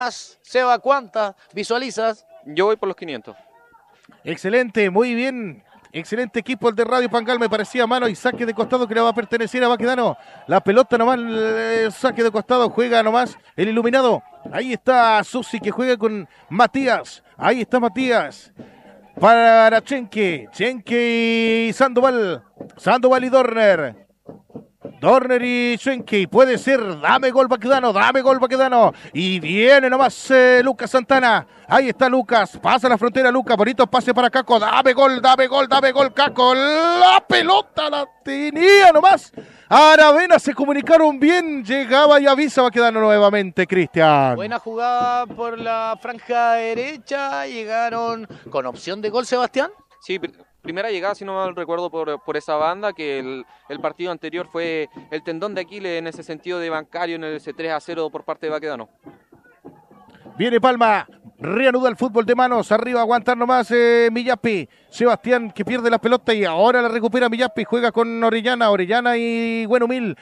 Seba, ¿cuántas visualizas? Yo voy por los 500. Excelente, muy bien. Excelente equipo el de Radio Pangal, me parecía mano y saque de costado que le va a pertenecer a Baquedano. La pelota nomás, saque de costado, juega nomás el iluminado. Ahí está Susi que juega con Matías. Ahí está Matías. Para Chenque y Sandoval. Sandoval y Dorner. Dorner y Chenque, puede ser, dame gol Baquedano. Y viene nomás Lucas Santana. Ahí está Lucas, pasa la frontera Lucas, bonito pase para Caco, dame gol, Caco. La pelota la tenía nomás. Aravena, se comunicaron bien, llegaba y avisa Baquedano nuevamente, Cristian. Buena jugada por la franja derecha, llegaron con opción de gol, Sebastián. Sí, primera llegada, si no mal recuerdo, por esa banda, que el partido anterior fue el tendón de Aquiles en ese sentido de Bancario en el 3-0 por parte de Baquedano. Viene Palma, reanuda el fútbol de manos, arriba aguantar nomás Millapi. Sebastián que pierde la pelota y ahora la recupera Millapi, juega con Orellana y Buenumil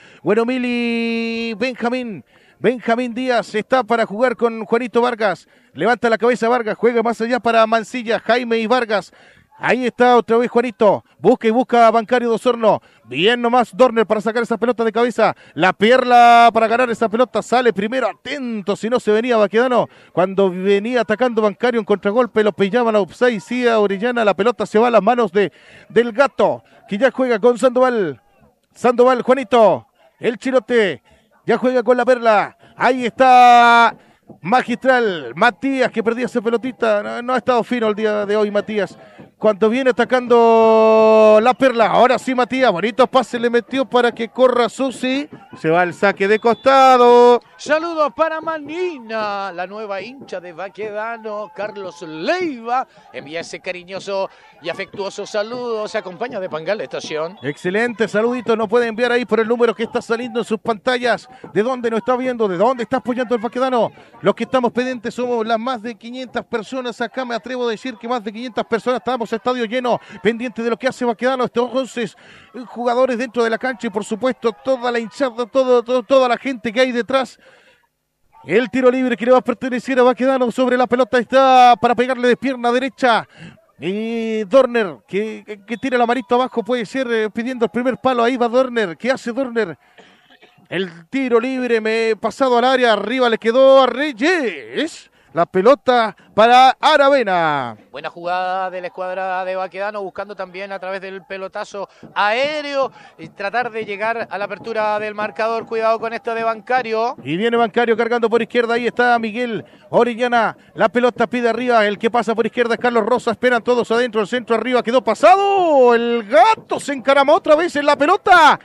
y Benjamín Díaz está para jugar con Juanito Vargas, levanta la cabeza Vargas, juega más allá para Mancilla, Jaime y Vargas. Ahí está otra vez Juanito, busca a Bancario de Osorno, bien nomás Dorner para sacar esa pelota de cabeza, la perla para ganar esa pelota, sale primero, atento si no se venía Baquedano, cuando venía atacando Bancario en contragolpe, lo pillaban a offside, sí a Orellana, la pelota se va a las manos del Gato, que ya juega con Sandoval, Juanito, el Chirote, ya juega con la perla, ahí está Magistral, Matías que perdía esa pelotita, no ha estado fino el día de hoy Matías, cuando viene atacando la perla, ahora sí Matías, bonito pase le metió para que corra Susi, se va al saque de costado. Saludos para Manina, la nueva hincha de Baquedano, Carlos Leiva, envía ese cariñoso y afectuoso saludo, se acompaña de Pangal Estación. Excelente saludito, nos puede enviar ahí por el número que está saliendo en sus pantallas, de dónde nos está viendo, de dónde está apoyando el Baquedano. Los que estamos pendientes somos las más de 500 personas, acá me atrevo a decir que más de 500 personas, estamos estadio lleno, pendiente de lo que hace Baquedano, estos 11 jugadores dentro de la cancha y por supuesto toda la hinchada, toda la gente que hay detrás. El tiro libre que le va a pertenecer a Baquedano sobre la pelota está para pegarle de pierna derecha. Y Dorner, que tira la manito abajo, puede ser pidiendo el primer palo. Ahí va Dorner. ¿Qué hace Dorner? El tiro libre pasado al área. Arriba le quedó a Reyes. La pelota para Aravena. Buena jugada de la escuadra de Baquedano, buscando también a través del pelotazo aéreo y tratar de llegar a la apertura del marcador. Cuidado con esto de Bancario. Y viene Bancario cargando por izquierda. Ahí está Miguel Orellana. La pelota pide arriba. El que pasa por izquierda es Carlos Rosa. Esperan todos adentro. El centro arriba quedó pasado. El Gato se encaramó otra vez en la pelota.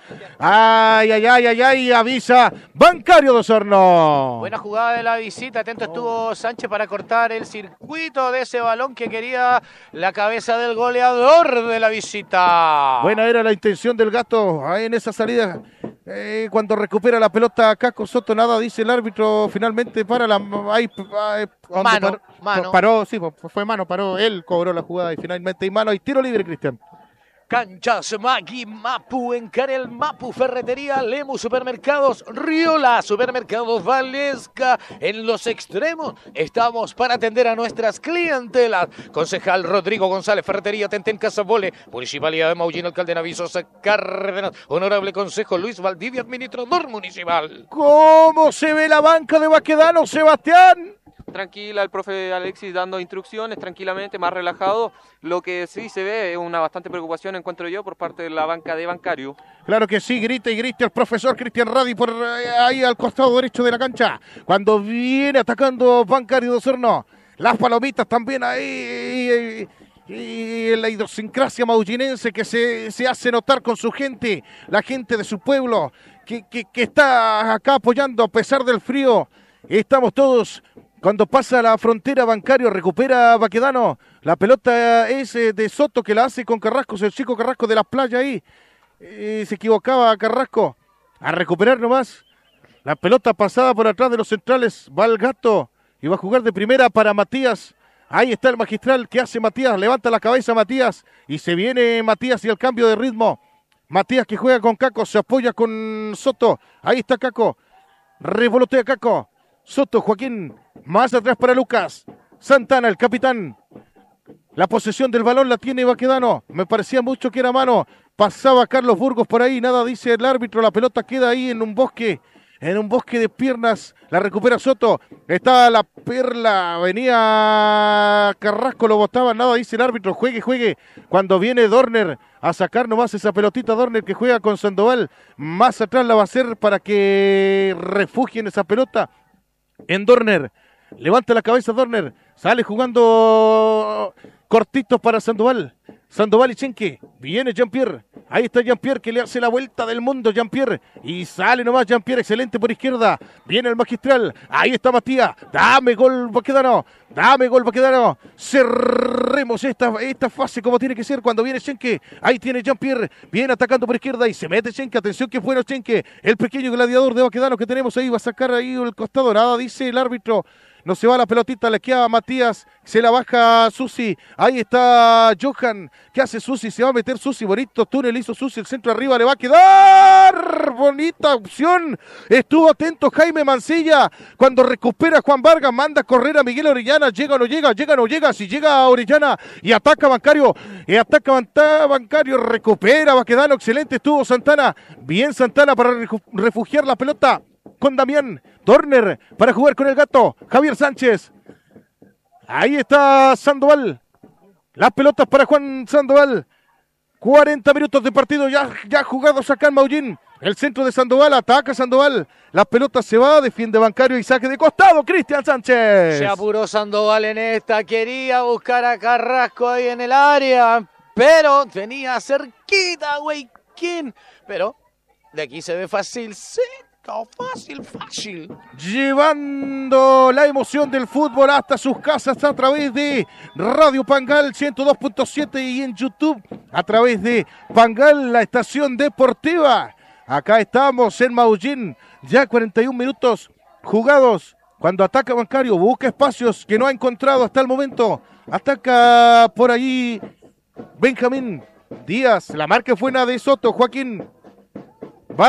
Ay. Avisa Bancario de Osorno. Buena jugada de la visita. Atento estuvo Sánchez para cortar el circuito de ese balón que quería la cabeza del goleador de la visita. Buena era la intención del Gato ahí en esa salida. Cuando recupera la pelota Caco Soto, nada dice el árbitro, finalmente para la... Mano. Paró, sí, fue mano, paró, él cobró la jugada y finalmente hay mano y tiro libre, Cristian. Canchas Magui Mapu, en Carel Mapu, Ferretería Lemus, Supermercados Riola, Supermercados Valesca. En los extremos estamos para atender a nuestras clientelas. Concejal Rodrigo González, Ferretería Tenten Casabole, Municipalidad de Maullín, Alcalde Navisosa Cárdenas, Honorable Consejo Luis Valdivia, Administrador Municipal. ¿Cómo se ve la banca de Baquedano, Sebastián? Tranquila, el profe Alexis dando instrucciones, tranquilamente, más relajado. Lo que sí se ve es una bastante preocupación, encuentro yo, por parte de la banca de Bancario. Claro que sí, grita el profesor Cristian Radi por ahí al costado derecho de la cancha. Cuando viene atacando Bancario de Osorno. Las palomitas también ahí. Y la idiosincrasia maullinense que se hace notar con su gente, la gente de su pueblo, que está acá apoyando a pesar del frío. Estamos todos... Cuando pasa la frontera Bancario, recupera Baquedano. La pelota es de Soto que la hace con Carrasco, el chico Carrasco de la playa ahí. Se equivocaba Carrasco. A recuperar nomás. La pelota pasada por atrás de los centrales. Va el Gato y va a jugar de primera para Matías. Ahí está el Magistral. ¿Qué hace Matías? Levanta la cabeza Matías. Y se viene Matías y el cambio de ritmo. Matías que juega con Caco. Se apoya con Soto. Ahí está Caco. Revolotea Caco. Soto, Joaquín, más atrás para Lucas. Santana, el capitán. La posesión del balón la tiene Baquedano. Me parecía mucho que era mano. Pasaba Carlos Burgos por ahí, nada dice el árbitro. La pelota queda ahí en un bosque de piernas. La recupera Soto. Está la Perla. Venía Carrasco, lo botaba, nada dice el árbitro. Juegue. Cuando viene Dorner a sacar nomás esa pelotita, Dorner que juega con Sandoval. Más atrás la va a hacer para que refugien esa pelota en Dorner. Levanta la cabeza Dorner. Sale jugando cortitos para Sandoval. Sandoval y Chenque. Viene Jean-Pierre. Ahí está Jean-Pierre que le hace la vuelta del mundo. Jean-Pierre. Y sale nomás Jean-Pierre. Excelente por izquierda. Viene el magistral. Ahí está Matías. Dame gol Baquedano. Cerremos esta fase como tiene que ser cuando viene Chenque. Ahí tiene Jean-Pierre. Viene atacando por izquierda y se mete Chenque. Atención que bueno Chenque. El pequeño gladiador de Baquedano que tenemos ahí. Va a sacar ahí el costado. Nada dice el árbitro. No se va la pelotita, le queda a Matías, se la baja Susi, ahí está Johan, ¿qué hace Susi? Se va a meter Susi, bonito túnel hizo Susi, el centro arriba le va a quedar, bonita opción, estuvo atento Jaime Mancilla, cuando recupera Juan Vargas, manda a correr a Miguel Orellana, llega o no llega, si llega a Orellana y ataca Bancario, recupera Baquedano, excelente estuvo Santana, bien Santana para refugiar la pelota. Con Damián, Dorner para jugar con el gato, Javier Sánchez. Ahí está Sandoval. Las pelotas para Juan Sandoval. 40 minutos de partido ya jugados acá en Maullín. El centro de Sandoval, ataca Sandoval. La pelota se va, defiende Bancario y saque de costado, Cristian Sánchez. Se apuró Sandoval en esta, quería buscar a Carrasco ahí en el área, pero tenía cerquita, Huayquín. Pero de aquí se ve fácil, sí. Fácil. Llevando la emoción del fútbol hasta sus casas a través de Radio Pangal 102.7 y en YouTube a través de Pangal, la estación deportiva. Acá estamos en Maullín, ya 41 minutos jugados. Cuando ataca Bancario, busca espacios que no ha encontrado hasta el momento. Ataca por ahí Benjamín Díaz. La marca fue una de Soto, Joaquín. Va a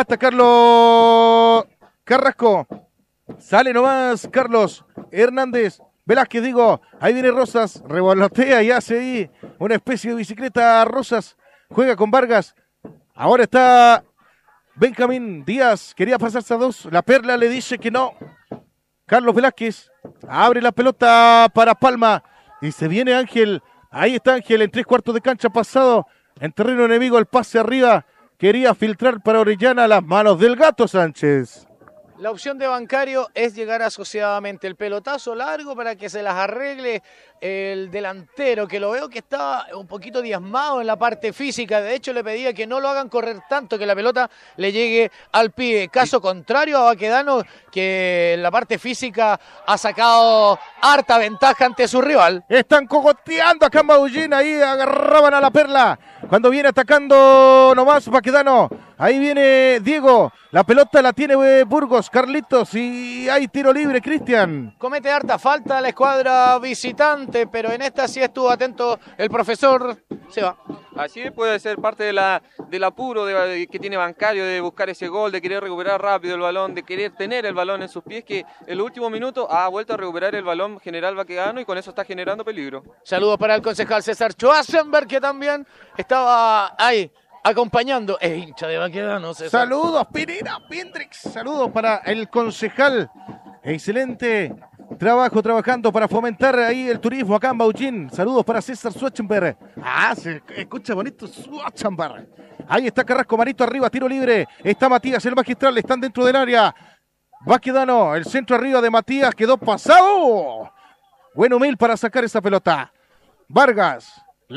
atacarlo Carrasco. Sale nomás Carlos Hernández. Velázquez, ahí viene Rosas. Revolotea y hace ahí una especie de bicicleta Rosas. Juega con Vargas. Ahora está Benjamín Díaz. Quería pasarse a dos. La Perla le dice que no. Carlos Velázquez abre la pelota para Palma. Y se viene Ángel. Ahí está Ángel en 3/4 de cancha pasado. En terreno enemigo el pase arriba. Quería filtrar para Orellana las manos del Gato Sánchez. La opción de Bancario es llegar asociadamente el pelotazo largo para que se las arregle el delantero, que lo veo que está un poquito diezmado en la parte física. De hecho, le pedía que no lo hagan correr tanto, que la pelota le llegue al pie. Caso contrario a Baquedano, que en la parte física ha sacado harta ventaja ante su rival. Están cogoteando acá en Maullín, ahí agarraban a la Perla. Cuando viene atacando nomás Baquedano. Ahí viene Diego, la pelota la tiene Burgos, Carlitos, y hay tiro libre, Cristian. Comete harta falta la escuadra visitante, pero en esta sí estuvo atento el profesor. Se va. Así puede ser parte del apuro que tiene Bancario de buscar ese gol, de querer recuperar rápido el balón, de querer tener el balón en sus pies, que en los últimos minutos ha vuelto a recuperar el balón general Baquedano y con eso está generando peligro. Saludos para el concejal César Schwarzenberg, que también estaba ahí acompañando, es hincha de Baquedano. Saludos, Pinina Pindrix. Saludos para el concejal. Excelente trabajo trabajando para fomentar ahí el turismo acá en Maullín. Saludos para César Schwarzenberg. Se escucha bonito Schwarzenberg. Ahí está Carrasco, manito arriba, tiro libre. Está Matías, el magistral, están dentro del área. Baquedano, el centro arriba de Matías, quedó pasado. Buen humil para sacar esa pelota. Vargas.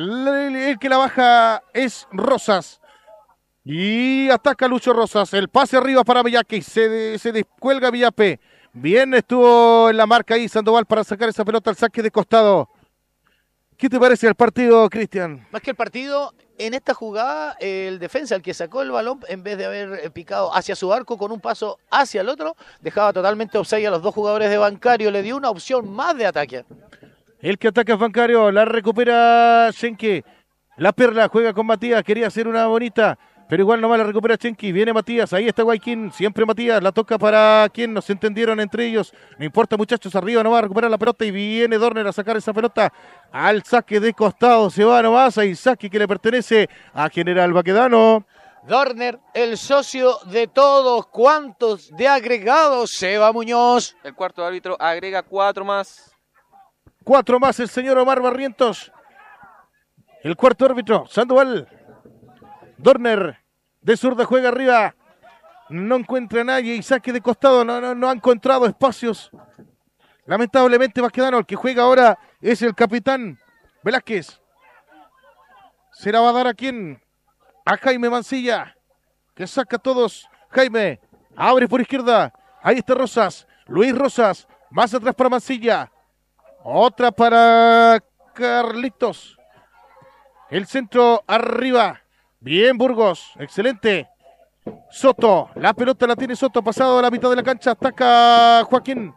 El que la baja es Rosas. Y ataca Lucho Rosas. El pase arriba para Villaque. Se descuelga Villape. Bien estuvo en la marca ahí Sandoval para sacar esa pelota al saque de costado. ¿Qué te parece el partido, Cristian? Más que el partido, en esta jugada, el defensa, el que sacó el balón, en vez de haber picado hacia su arco con un paso hacia el otro, dejaba totalmente offside a los dos jugadores de Bancario. Le dio una opción más de ataque. El que ataca es Bancario, la recupera Schenke. La Perla juega con Matías, quería hacer una bonita. pero igual nomás la recupera Chenki. Viene Matías, ahí está Guayquín, siempre Matías, la toca para quien no se entendieron entre ellos. No importa, muchachos, arriba nomás a recuperar la pelota y viene Dorner a sacar esa pelota al saque de costado. Se va nomás, hay saque que le pertenece a General Baquedano. Dorner, el socio de todos. ¿Cuántos de agregados? Seba Muñoz. El cuarto árbitro agrega 4 más. 4 más el señor Omar Barrientos. El cuarto árbitro, Sandoval. Dorner, de zurda, juega arriba. No encuentra a nadie y saque de costado. No ha encontrado espacios. Lamentablemente Baquedano, el que juega ahora es el capitán Velázquez. ¿Se la va a dar a quién? A Jaime Mancilla, que saca a todos. Jaime, abre por izquierda. Ahí está Rosas. Luis Rosas, más atrás para Mancilla. Otra para Carlitos. El centro arriba. Bien Burgos, excelente. Soto, la pelota la tiene Soto, pasado a la mitad de la cancha. Ataca Joaquín.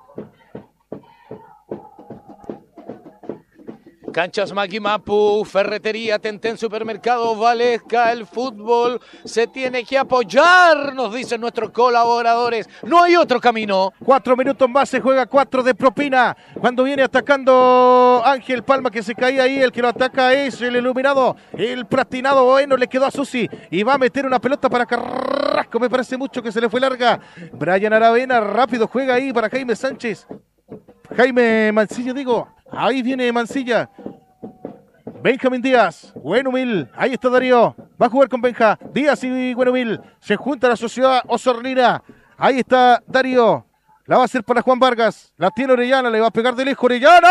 Canchas Maguimapu, Ferretería, Tentén, Supermercado Valesca, el fútbol se tiene que apoyar, nos dicen nuestros colaboradores. No hay otro camino. 4 minutos más, se juega 4 de propina. Cuando viene atacando Ángel Palma, que se caía ahí, el que lo ataca es el iluminado, el platinado. Bueno, le quedó a Susi y va a meter una pelota para Carrasco. Me parece mucho que se le fue larga. Brian Aravena, rápido juega ahí para Jaime Sánchez. Jaime Mancilla, digo. Ahí viene Mancilla. Benjamín Díaz, Buenumil, ahí está Darío, va a jugar con Benja, Díaz y Buenumil, se junta la sociedad Osornina, ahí está Darío, la va a hacer para Juan Vargas, la tiene Orellana, le va a pegar de lejos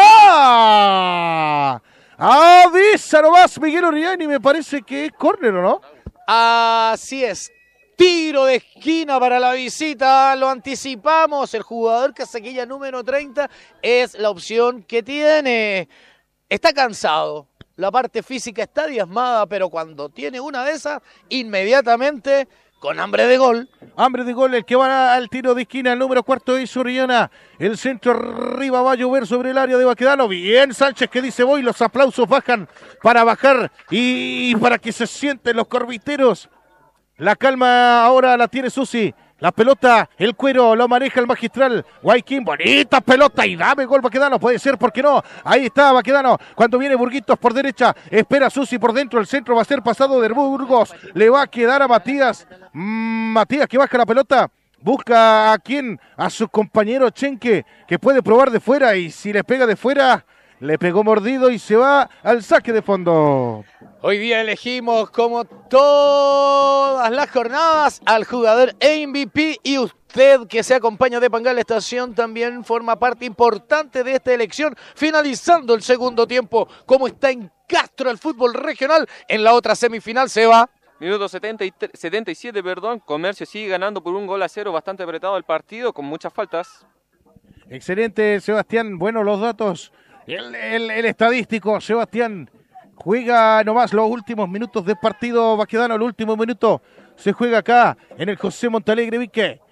Orellana, avisa nomás Miguel Orellana y me parece que es córner, ¿o no? Así es. Tiro de esquina para la visita, lo anticipamos, el jugador casaquilla número 30 es la opción que tiene. Está cansado, la parte física está diezmada, pero cuando tiene una de esas, inmediatamente con hambre de gol. Hambre de gol, el que va al tiro de esquina, el número 4 es Orellana. El centro arriba va a llover sobre el área de Baquedano. Bien Sánchez que dice voy, los aplausos bajan para bajar y para que se sienten los corbiteros. La calma ahora la tiene Susi. La pelota, el cuero, lo maneja el magistral. Guayquín, bonita pelota y dame gol Baquedano. Puede ser, ¿por qué no? Ahí está Baquedano. Cuando viene Burguitos por derecha, espera Susi por dentro. El centro va a ser pasado de Burgos. Le va a quedar a Matías. Matías que baja la pelota. Busca a quién, a su compañero Chenque, que puede probar de fuera. Y si le pega de fuera, le pegó mordido y se va al saque de fondo. Hoy día elegimos, como todas las jornadas, al jugador MVP y usted que se acompaña de Pangal Estación también forma parte importante de esta elección. Finalizando el segundo tiempo, como está en Castro el fútbol regional, en la otra semifinal se va. Minuto 77, Comercio sigue ganando por 1-0, bastante apretado el partido, con muchas faltas. Excelente, Sebastián, buenos los datos. El estadístico, Sebastián, juega nomás los últimos minutos del partido Baquedano, el último minuto se juega acá en el José Montalegre Vique.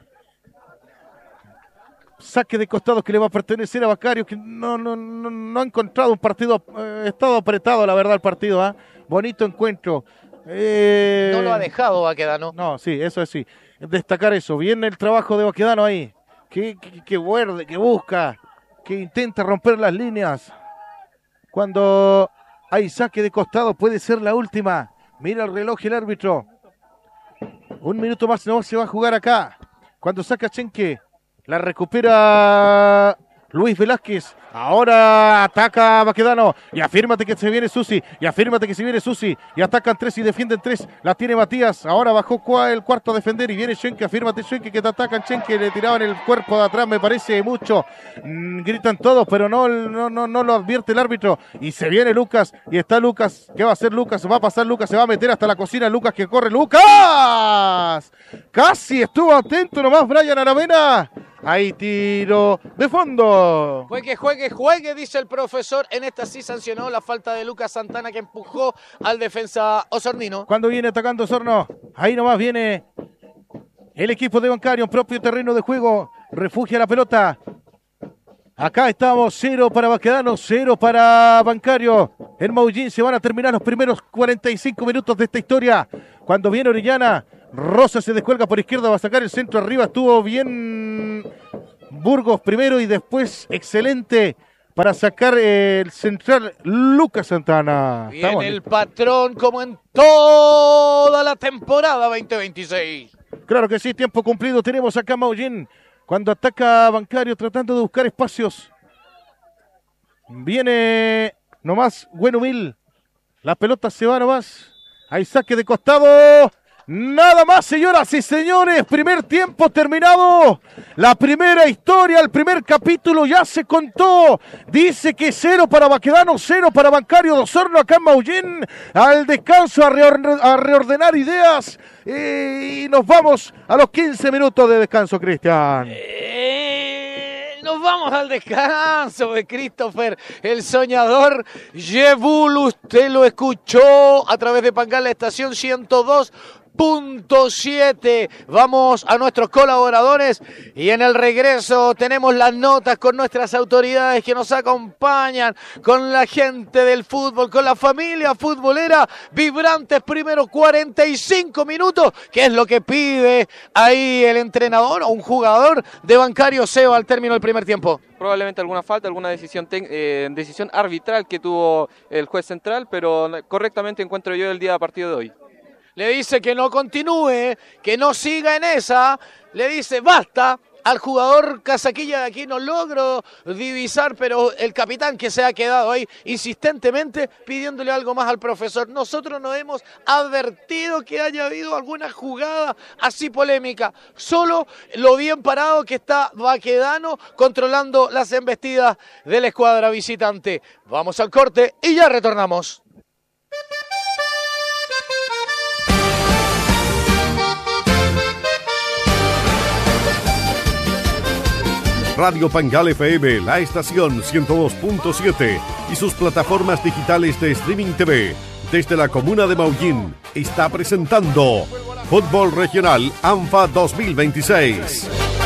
Saque de costados que le va a pertenecer a Bacario, que no ha encontrado un partido, estado apretado la verdad el partido, ¿eh? Bonito encuentro. No lo ha dejado Baquedano. No, sí, eso es sí. Destacar eso, bien el trabajo de Baquedano ahí, que guarde, que busca, que intenta romper las líneas. Cuando hay saque de costado puede ser la última. Mira el reloj el árbitro. 1 minuto más no se va a jugar acá. Cuando saca Chenque, la recupera Luis Velázquez. Ahora ataca Baquedano. Y afírmate que se viene Susi. Y afírmate que se viene Susi. Y atacan 3 y defienden 3. La tiene Matías. Ahora bajó el cuarto a defender. Y viene Chenque. Afírmate Chenque que te atacan. Chenque le tiraban el cuerpo de atrás. Me parece mucho. Gritan todos. Pero no lo advierte el árbitro. Y se viene Lucas. Y está Lucas. ¿Qué va a hacer Lucas? Va a pasar Lucas. Se va a meter hasta la cocina. Lucas que corre. ¡Lucas! Casi estuvo atento nomás Brian Aravena. Ahí tiro de fondo. Juegue, dice el profesor. En esta sí sancionó la falta de Lucas Santana que empujó al defensa osornino. Cuando viene atacando Osorno, ahí nomás viene el equipo de Bancario en propio terreno de juego. Refugia la pelota. Acá estamos, 0 para Baquedano, 0 para Bancario. En Maullín se van a terminar los primeros 45 minutos de esta historia. Cuando viene Orellana, Rosa se descuelga por izquierda, va a sacar el centro arriba, estuvo bien Burgos primero y después excelente para sacar el central Lucas Santana. Viene el patrón como en toda la temporada 2026. Claro que sí, tiempo cumplido. Tenemos acá a Maullín cuando ataca Bancario tratando de buscar espacios. Viene nomás Buenumil. La pelota se va nomás. Hay saque de costado. Nada más, señoras y señores. Primer tiempo terminado. La primera historia, el primer capítulo ya se contó. Dice que 0 para Baquedano, 0 para Bancario de Osorno acá en Maullín. Al descanso, a reordenar ideas. Y nos vamos a los 15 minutos de descanso, Cristian. Nos vamos al descanso de Christopher, el soñador. Jebul, usted lo escuchó a través de Pangala Estación 102.7. Vamos a nuestros colaboradores y en el regreso tenemos las notas con nuestras autoridades que nos acompañan, con la gente del fútbol, con la familia futbolera. Vibrantes primeros 45 minutos, que es lo que pide ahí el entrenador o un jugador de Bancario, Seba, al término del primer tiempo. Probablemente alguna falta, alguna decisión arbitral que tuvo el juez central, pero correctamente encuentro yo el día de partido de hoy. Le dice que no continúe, que no siga en esa, le dice basta al jugador Casaquilla. De aquí no logro divisar, pero el capitán que se ha quedado ahí insistentemente pidiéndole algo más al profesor. Nosotros no hemos advertido que haya habido alguna jugada así polémica, solo lo bien parado que está Baquedano controlando las embestidas de la escuadra visitante. Vamos al corte y ya retornamos. Radio Pangal FM, la estación 102.7 y sus plataformas digitales de streaming TV desde la comuna de Maullín está presentando Fútbol Regional ANFA 2026.